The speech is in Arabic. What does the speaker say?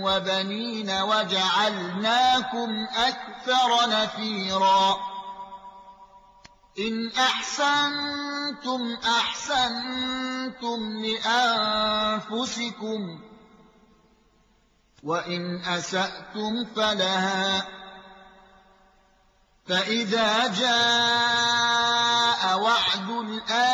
وبنين وجعلناكم أكثر نفيرا إن أحسنتم أحسنتم لأنفسكم وإن أسأتم فلها فإذا جاء وعد الآخرة